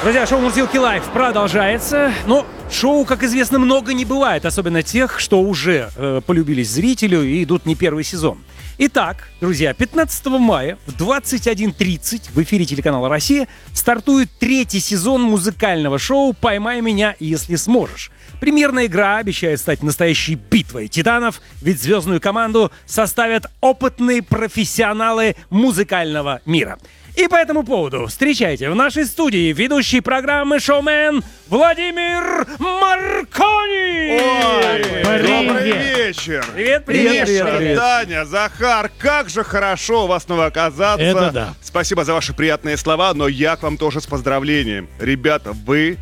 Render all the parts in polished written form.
Друзья, шоу «Мурзилки Лайв» продолжается. Но шоу, как известно, много не бывает. Особенно тех, что уже полюбились зрителю и идут не первый сезон. Итак, друзья, 15 мая в 21:30 в эфире телеканала «Россия» стартует третий сезон музыкального шоу «Поймай меня, если сможешь». Премьерная игра обещает стать настоящей битвой титанов, ведь звездную команду составят опытные профессионалы музыкального мира. И по этому поводу встречайте в нашей студии ведущий программы шоумен Владимир Маркони! Добрый вечер! Привет. Таня, Захар, как же хорошо у вас снова оказаться. Это да. Спасибо за ваши приятные слова, но я к вам тоже с поздравлением. Ребята, вы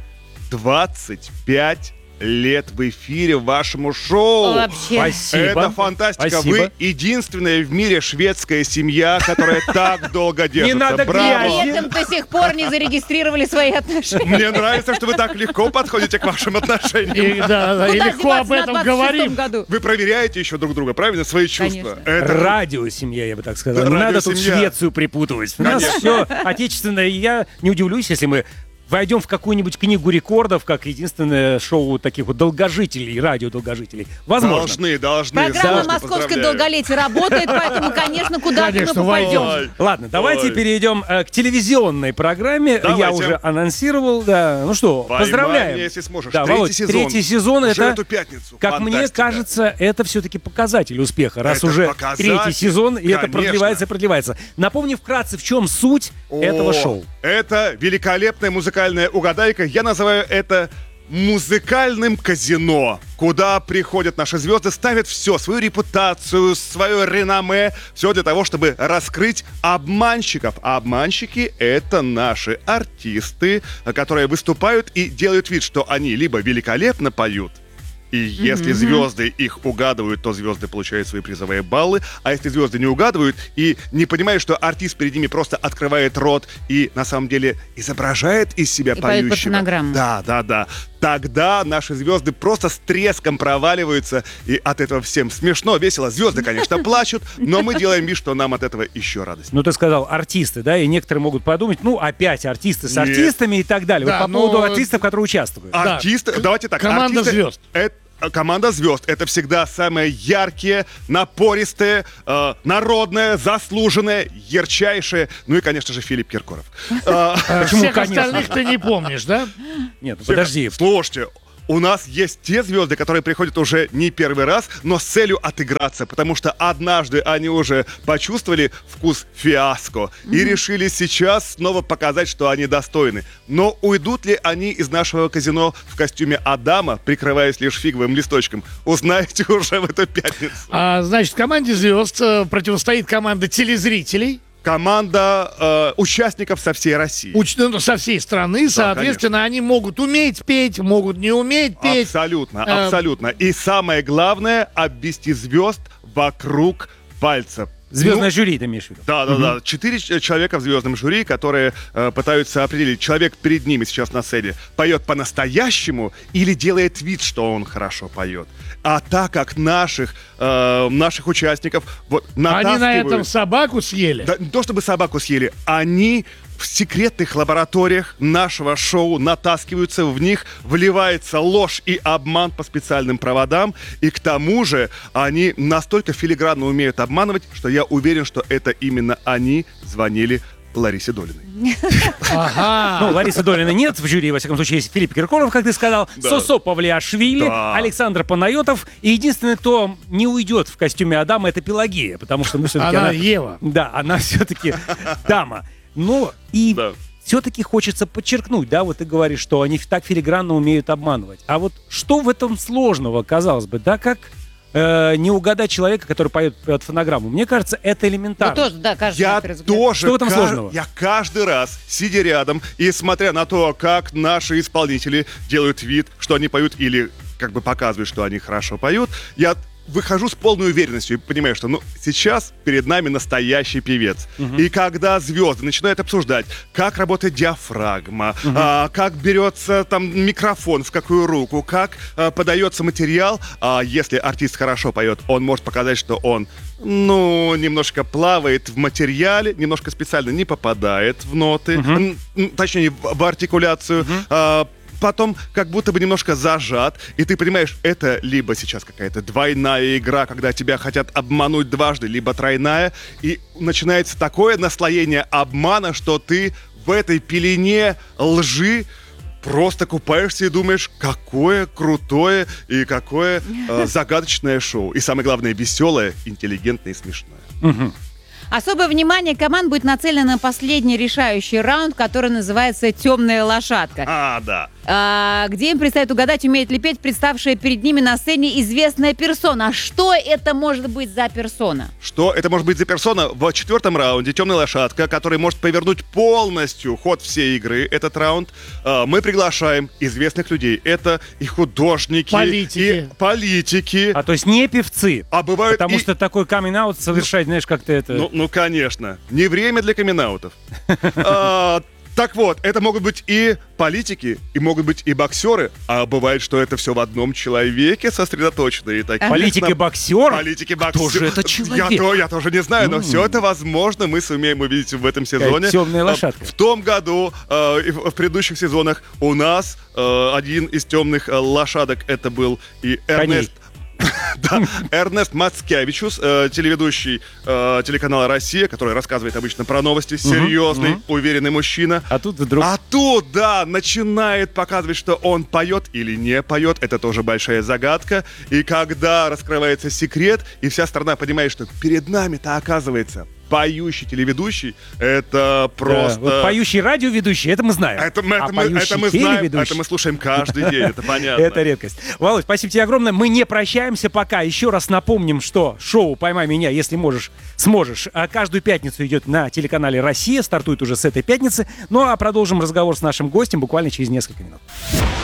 25 лет в эфире вашему шоу. Вообще. Спасибо. Это фантастика. Спасибо. Вы единственная в мире шведская семья, которая так долго держится. надо Браво! грязи. При этом до сих пор не зарегистрировали свои отношения. Мне нравится, что вы так легко подходите к вашим отношениям. И, да, и Куда легко об деваться этом на 26-м говорим. году? Вы проверяете еще друг друга, правильно? Свои чувства. Конечно. Это Радиосемья, я бы так сказал. Да, Не надо тут радиосемья. Швецию припутывать. У нас Конечно. все отечественное. И я не удивлюсь, если мы войдем в какую-нибудь книгу рекордов, как единственное шоу таких вот долгожителей, радиодолгожителей. Возможно. должны. Программа Саша, «Московское поздравляю. долголетие» работает, поэтому, конечно, куда-то мы Конечно, попадем. Ой. Ладно, давайте Ой. перейдем к телевизионной программе. Давайте. Я уже анонсировал, да. Ну что, «Поймай поздравляем. меня, если сможешь». Да, Третий Володь, сезон. третий сезон Уже это, эту пятницу. как мне Фантастика. кажется, это все-таки показатель успеха, раз Это уже показатель, третий сезон, и это конечно. продлевается и продлевается. Напомни вкратце, в чем суть этого О, шоу. Это великолепная музыкальная угадайка. Я называю это музыкальным казино, куда приходят наши звезды, ставят все, свою репутацию, свое реноме, все для того, чтобы раскрыть обманщиков. А обманщики — это наши артисты, которые выступают и делают вид, что они либо великолепно поют, и если звезды их угадывают, то звезды получают свои призовые баллы. А если звезды не угадывают и не понимают, что артист перед ними просто открывает рот и на самом деле изображает из себя И поет под поющего. фонограмму. Да. Тогда наши звезды просто с треском проваливаются. И от этого всем смешно, весело. Звезды, конечно, плачут, но мы делаем вид, что нам от этого еще радость. Ну, ты сказал артисты, да, и некоторые могут подумать, ну, опять артисты с Нет. артистами и так далее. Да, Вот по но- поводу артистов, которые участвуют. Артисты, давайте так. Команда артисты звезд. Команда звезд — это всегда самые яркие, напористые, народные, заслуженные, ярчайшие. Ну и, конечно же, Филипп Киркоров. Почему, Всех конечно? остальных ты не помнишь, да? Нет, ну, подожди. Слушайте, у нас есть те звезды, которые приходят уже не первый раз, но с целью отыграться, потому что однажды они уже почувствовали вкус фиаско и решили сейчас снова показать, что они достойны. Но уйдут ли они из нашего казино в костюме Адама, прикрываясь лишь фиговым листочком, узнаете уже в эту пятницу. Значит, команде звезд противостоит команда телезрителей. Команда участников со всей России. Со всей страны, соответственно, они могут уметь петь, могут не уметь петь. Абсолютно. И самое главное — обвести звезд вокруг пальца. Звездное Ну, жюри, ты имеешь в виду? Да. 4 человека в звездном жюри, которые пытаются определить, человек перед ними сейчас на сцене поет по-настоящему или делает вид, что он хорошо поет. А так как наших участников вот Они на натаскивают... этом собаку съели. Да, не то чтобы собаку съели, они в секретных лабораториях нашего шоу натаскиваются, в них вливается ложь и обман по специальным проводам, и к тому же они настолько филигранно умеют обманывать, что я уверен, что это именно они звонили Ларисе Долиной. Ага. Ну, Ларисы Долиной нет в жюри, во всяком случае, есть Филипп Киркоров, как ты сказал, Да. Сосо Павлиашвили, Да. Александр Панайотов. И единственный, кто не уйдет в костюме Адама, это Пелагея, потому что, ну, все-таки Она Ева. Да, она все-таки дама. Ну, и Да. все-таки хочется подчеркнуть, да, вот ты говоришь, что они так филигранно умеют обманывать. А вот что в этом сложного, казалось бы, да, как не угадать человека, который поет под фонограмму? Мне кажется, это Ну, элементарно. тоже, да, кажется, Я на первый взгляд. тоже, Что в этом сложного? я каждый раз, сидя рядом и смотря на то, как наши исполнители делают вид, что они поют или как бы показывают, что они хорошо поют, я выхожу с полной уверенностью и понимаю, что сейчас перед нами настоящий певец. И когда звезды начинают обсуждать, как работает диафрагма, как берется там микрофон, в какую руку, как подается материал, если артист хорошо поет, он может показать, что он немножко плавает в материале, немножко специально не попадает в ноты, точнее, в артикуляцию, потом как будто бы немножко зажат, и ты понимаешь, это либо сейчас какая-то двойная игра, когда тебя хотят обмануть дважды, либо тройная, и начинается такое наслоение обмана, что ты в этой пелене лжи просто купаешься и думаешь, какое крутое и какое загадочное шоу. И самое главное, веселое, интеллигентное и смешное. Особое внимание команд будет нацелено на последний решающий раунд, который называется «Темная лошадка». Да. Где им предстоит угадать, умеет ли петь представшая перед ними на сцене известная персона. А что это может быть за персона? Что это может быть за персона? В 4-м раунде «Темная лошадка», который может повернуть полностью ход всей игры, этот раунд, мы приглашаем известных людей. Это и художники, и политики. То есть не певцы. А бывают потому что такой камин-аут совершать, знаешь, как-то это... Ну, конечно. Не время для камин-аутов. Так вот, это могут быть и политики, и могут быть и боксеры, а бывает, что это все в одном человеке сосредоточено. И Политики-боксеры? Политики-боксеры. Кто же это человек? Я тоже не знаю, но все это возможно, мы сумеем увидеть в этом сезоне. Темная лошадка. В том году, в предыдущих сезонах у нас один из темных лошадок, это был и Эрнест. Да, Эрнест Мацкевичус, телеведущий телеканала «Россия», который рассказывает обычно про новости, серьезный, уверенный мужчина. А тут вдруг... начинает показывать, что он поет или не поет. Это тоже большая загадка. И когда раскрывается секрет, и вся страна понимает, что перед нами-то оказывается поющий телеведущий, это просто... Да, вот поющий радиоведущий, это мы знаем. Это мы знаем, это мы слушаем каждый день, это понятно. Это редкость. Володь, спасибо тебе огромное. Мы не прощаемся пока. Еще раз напомним, что шоу «Поймай меня, если сможешь». Каждую пятницу идет на телеканале «Россия». Стартует уже с этой пятницы. Ну а продолжим разговор с нашим гостем буквально через несколько минут.